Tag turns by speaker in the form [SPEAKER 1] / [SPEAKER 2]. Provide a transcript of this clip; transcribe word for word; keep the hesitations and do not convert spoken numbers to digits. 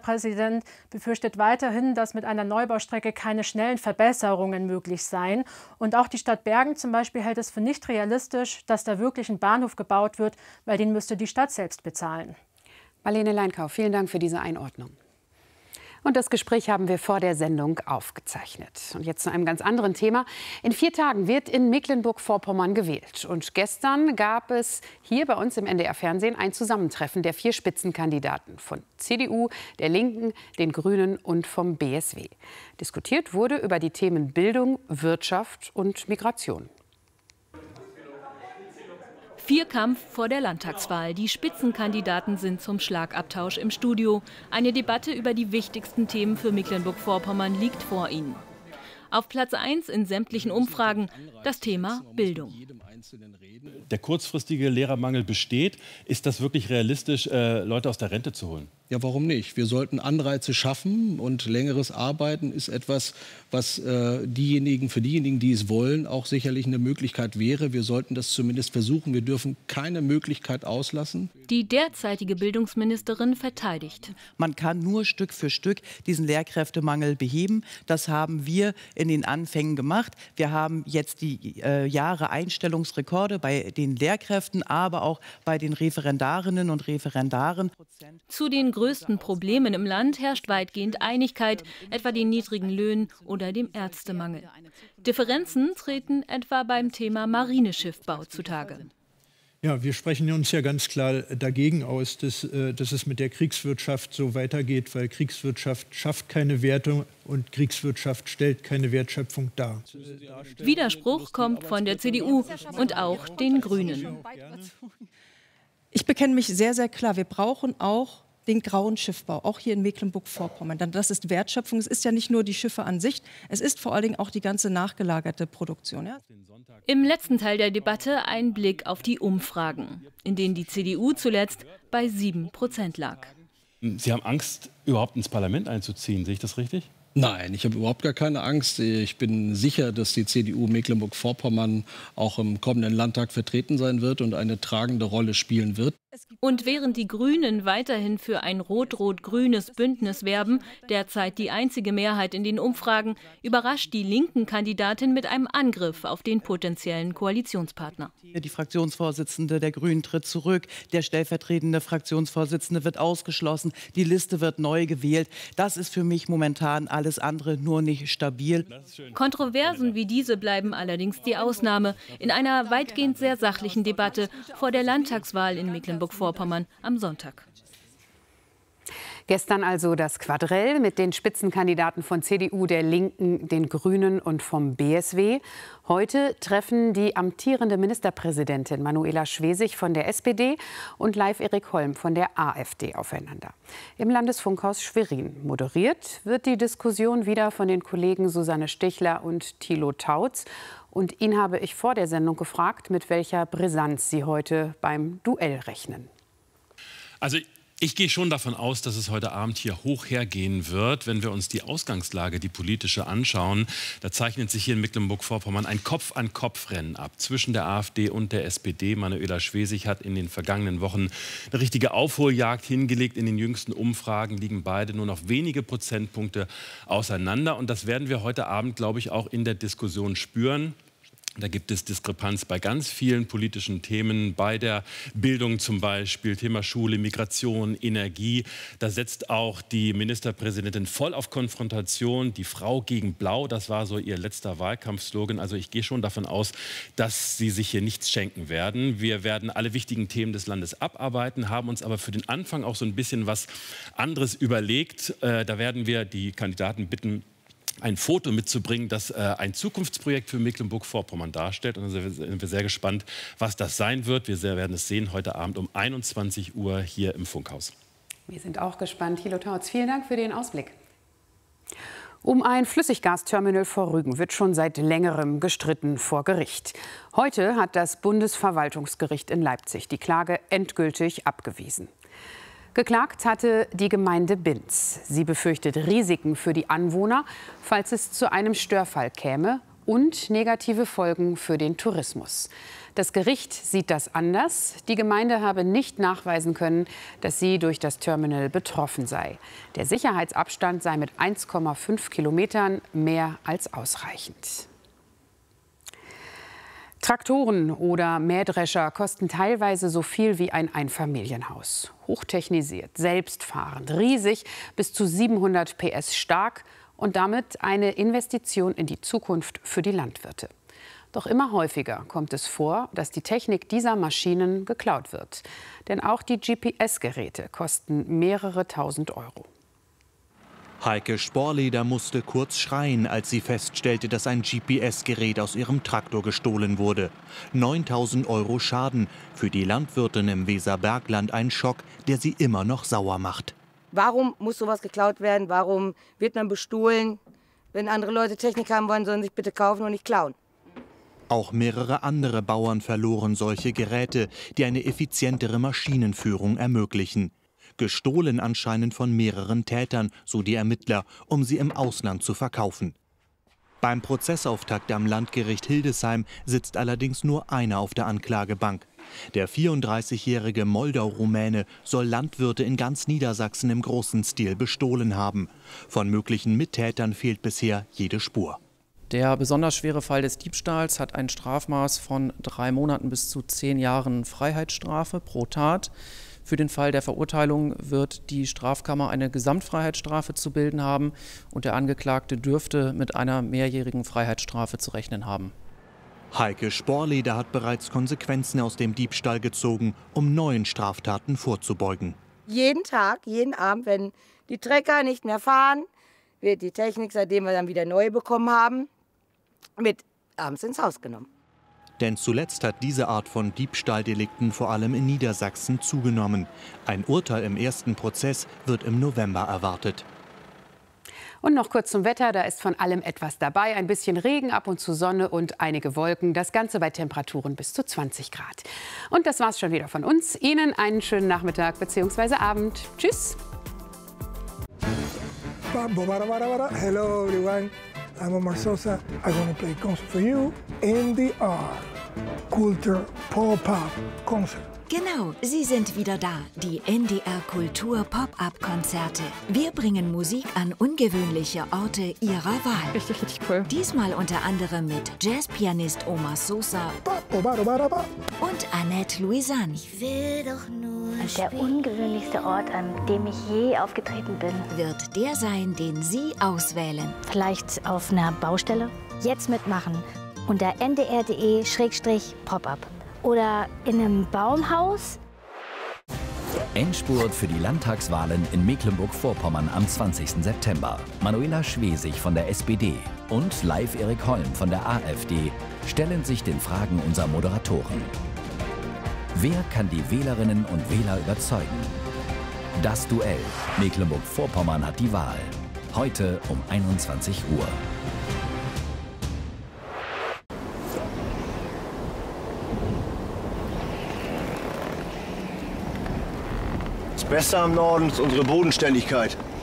[SPEAKER 1] Ministerpräsident befürchtet weiterhin, dass mit einer Neubaustrecke keine schnellen Verbesserungen möglich seien. Und auch die Stadt Bergen zum Beispiel hält es für nicht realistisch, dass da wirklich ein Bahnhof gebaut wird, weil den müsste die Stadt selbst bezahlen.
[SPEAKER 2] Marlene Leinkau, vielen Dank für diese Einordnung. Und das Gespräch haben wir vor der Sendung aufgezeichnet. Und jetzt zu einem ganz anderen Thema. In vier Tagen wird in Mecklenburg-Vorpommern gewählt. Und gestern gab es hier bei uns im N D R-Fernsehen ein Zusammentreffen der vier Spitzenkandidaten von C D U, der Linken, den Grünen und vom B S W. Diskutiert wurde über die Themen Bildung, Wirtschaft und Migration.
[SPEAKER 3] Vierkampf vor der Landtagswahl. Die Spitzenkandidaten sind zum Schlagabtausch im Studio. Eine Debatte über die wichtigsten Themen für Mecklenburg-Vorpommern liegt vor ihnen. Auf Platz eins in sämtlichen Umfragen das Thema Bildung.
[SPEAKER 4] Der kurzfristige Lehrermangel besteht. Ist das wirklich realistisch, äh, Leute aus der Rente zu holen?
[SPEAKER 5] Ja, warum nicht? Wir sollten Anreize schaffen, und längeres Arbeiten ist etwas, was äh, diejenigen, für diejenigen, die es wollen, auch sicherlich eine Möglichkeit wäre. Wir sollten das zumindest versuchen. Wir dürfen keine Möglichkeit auslassen.
[SPEAKER 3] Die derzeitige Bildungsministerin verteidigt.
[SPEAKER 6] Man kann nur Stück für Stück diesen Lehrkräftemangel beheben. Das haben wir in den Anfängen gemacht. Wir haben jetzt die äh, Jahre Einstellungsrekorde bei den Lehrkräften, aber auch bei den Referendarinnen und Referendaren.
[SPEAKER 3] Zu den größten Problemen im Land herrscht weitgehend Einigkeit, etwa den niedrigen Löhnen oder dem Ärztemangel. Differenzen treten etwa beim Thema Marineschiffbau zutage.
[SPEAKER 7] Ja, wir sprechen uns ja ganz klar dagegen aus, dass, dass es mit der Kriegswirtschaft so weitergeht, weil Kriegswirtschaft schafft keine Werte und Kriegswirtschaft stellt keine Wertschöpfung dar.
[SPEAKER 3] Widerspruch kommt von der C D U und auch den Grünen.
[SPEAKER 8] Ich bekenne mich sehr, sehr klar. Wir brauchen auch den grauen Schiffbau, auch hier in Mecklenburg-Vorpommern. Denn das ist Wertschöpfung. Es ist ja nicht nur die Schiffe an sich, es ist vor allen Dingen auch die ganze nachgelagerte Produktion. Ja?
[SPEAKER 3] Im letzten Teil der Debatte ein Blick auf die Umfragen, in denen die C D U zuletzt bei sieben Prozent lag.
[SPEAKER 4] Sie haben Angst, überhaupt ins Parlament einzuziehen. Sehe ich das richtig?
[SPEAKER 5] Nein, ich habe überhaupt gar keine Angst. Ich bin sicher, dass die C D U Mecklenburg-Vorpommern auch im kommenden Landtag vertreten sein wird und eine tragende Rolle spielen wird.
[SPEAKER 3] Und während die Grünen weiterhin für ein rot-rot-grünes Bündnis werben, derzeit die einzige Mehrheit in den Umfragen, überrascht die linken Kandidatin mit einem Angriff auf den potenziellen Koalitionspartner.
[SPEAKER 6] Die Fraktionsvorsitzende der Grünen tritt zurück, der stellvertretende Fraktionsvorsitzende wird ausgeschlossen, die Liste wird neu gewählt. Das ist für mich momentan alles andere nur nicht stabil.
[SPEAKER 3] Kontroversen wie diese bleiben allerdings die Ausnahme in einer weitgehend sehr sachlichen Debatte vor der Landtagswahl in Mecklenburg-Vorpommern am Sonntag.
[SPEAKER 2] Gestern also das Quadrell mit den Spitzenkandidaten von C D U, der Linken, den Grünen und vom B S W. Heute treffen die amtierende Ministerpräsidentin Manuela Schwesig von der S P D und Leif Erik Holm von der A f D aufeinander. Im Landesfunkhaus Schwerin. Moderiert wird die Diskussion wieder von den Kollegen Susanne Stichler und Thilo Tautz. Und ihn habe ich vor der Sendung gefragt, mit welcher Brisanz Sie heute beim Duell rechnen.
[SPEAKER 4] Also ich gehe schon davon aus, dass es heute Abend hier hoch hergehen wird. Wenn wir uns die Ausgangslage, die politische, anschauen, da zeichnet sich hier in Mecklenburg-Vorpommern ein Kopf-an-Kopf-Rennen ab zwischen der A f D und der S P D. Manuela Schwesig hat in den vergangenen Wochen eine richtige Aufholjagd hingelegt. In den jüngsten Umfragen liegen beide nur noch wenige Prozentpunkte auseinander. Und das werden wir heute Abend, glaube ich, auch in der Diskussion spüren. Da gibt es Diskrepanz bei ganz vielen politischen Themen, bei der Bildung zum Beispiel, Thema Schule, Migration, Energie. Da setzt auch die Ministerpräsidentin voll auf Konfrontation. Die Frau gegen Blau, das war so ihr letzter Wahlkampfslogan. Also ich gehe schon davon aus, dass sie sich hier nichts schenken werden. Wir werden alle wichtigen Themen des Landes abarbeiten, haben uns aber für den Anfang auch so ein bisschen was anderes überlegt. Äh, da werden wir die Kandidaten bitten, ein Foto mitzubringen, das äh, ein Zukunftsprojekt für Mecklenburg-Vorpommern darstellt. Und da sind wir sehr gespannt, was das sein wird. Wir werden es sehen heute Abend um einundzwanzig Uhr hier im Funkhaus.
[SPEAKER 2] Wir sind auch gespannt. Thilo Tautz, vielen Dank für den Ausblick. Um ein Flüssiggasterminal vor Rügen wird schon seit längerem gestritten vor Gericht. Heute hat das Bundesverwaltungsgericht in Leipzig die Klage endgültig abgewiesen. Geklagt hatte die Gemeinde Binz. Sie befürchtet Risiken für die Anwohner, falls es zu einem Störfall käme, und negative Folgen für den Tourismus. Das Gericht sieht das anders. Die Gemeinde habe nicht nachweisen können, dass sie durch das Terminal betroffen sei. Der Sicherheitsabstand sei mit eins Komma fünf Kilometern mehr als ausreichend. Traktoren oder Mähdrescher kosten teilweise so viel wie ein Einfamilienhaus. Hochtechnisiert, selbstfahrend, riesig, bis zu siebenhundert P S stark und damit eine Investition in die Zukunft für die Landwirte. Doch immer häufiger kommt es vor, dass die Technik dieser Maschinen geklaut wird. Denn auch die G P S-Geräte kosten mehrere tausend Euro.
[SPEAKER 9] Heike Sporleder musste kurz schreien, als sie feststellte, dass ein G P S-Gerät aus ihrem Traktor gestohlen wurde. neuntausend Euro Schaden. Für die Landwirtin im Weserbergland ein Schock, der sie immer noch sauer macht.
[SPEAKER 10] Warum muss sowas geklaut werden? Warum wird man bestohlen? Wenn andere Leute Technik haben wollen, sollen sie sich bitte kaufen und nicht klauen.
[SPEAKER 9] Auch mehrere andere Bauern verloren solche Geräte, die eine effizientere Maschinenführung ermöglichen. Gestohlen anscheinend von mehreren Tätern, so die Ermittler, um sie im Ausland zu verkaufen. Beim Prozessauftakt am Landgericht Hildesheim sitzt allerdings nur einer auf der Anklagebank. Der vierunddreißigjährige Moldau-Rumäne soll Landwirte in ganz Niedersachsen im großen Stil bestohlen haben. Von möglichen Mittätern fehlt bisher jede Spur.
[SPEAKER 11] Der besonders schwere Fall des Diebstahls hat ein Strafmaß von drei Monaten bis zu zehn Jahren Freiheitsstrafe pro Tat. Für den Fall der Verurteilung wird die Strafkammer eine Gesamtfreiheitsstrafe zu bilden haben und der Angeklagte dürfte mit einer mehrjährigen Freiheitsstrafe zu rechnen haben.
[SPEAKER 9] Heike Sporleder hat bereits Konsequenzen aus dem Diebstahl gezogen, um neuen Straftaten vorzubeugen.
[SPEAKER 10] Jeden Tag, jeden Abend, wenn die Trecker nicht mehr fahren, wird die Technik, seitdem wir dann wieder neue bekommen haben, mit abends ins Haus genommen.
[SPEAKER 9] Denn zuletzt hat diese Art von Diebstahldelikten vor allem in Niedersachsen zugenommen. Ein Urteil im ersten Prozess wird im November erwartet.
[SPEAKER 2] Und noch kurz zum Wetter, da ist von allem etwas dabei. Ein bisschen Regen, ab und zu Sonne und einige Wolken. Das Ganze bei Temperaturen bis zu zwanzig Grad. Und das war's schon wieder von uns. Ihnen einen schönen Nachmittag bzw. Abend. Tschüss.
[SPEAKER 12] Hello everyone, I'm Omar Sosa. I'm going to play a concert for you. N D R Kultur Pop-Up Concert.
[SPEAKER 13] Genau, sie sind wieder da, die N D R Kultur Pop-Up-Konzerte. Wir bringen Musik an ungewöhnliche Orte ihrer Wahl.
[SPEAKER 14] Richtig, richtig cool.
[SPEAKER 13] Diesmal unter anderem mit Jazzpianist Omar Sosa und Annette Louisanne.
[SPEAKER 15] Ich will doch nur Der ungewöhnlichste Ort, an dem ich je aufgetreten bin,
[SPEAKER 13] wird der sein, den Sie auswählen.
[SPEAKER 15] Vielleicht auf einer Baustelle? Jetzt mitmachen unter n d r punkt d e Schrägstrich Pop-Up. Oder in einem Baumhaus?
[SPEAKER 16] Endspurt für die Landtagswahlen in Mecklenburg-Vorpommern am zwanzigsten September. Manuela Schwesig von der S P D und Live Erik Holm von der A f D stellen sich den Fragen unserer Moderatoren. Wer kann die Wählerinnen und Wähler überzeugen? Das Duell. Mecklenburg-Vorpommern hat die Wahl. Heute um einundzwanzig Uhr.
[SPEAKER 17] Das Beste am Norden ist unsere Bodenständigkeit.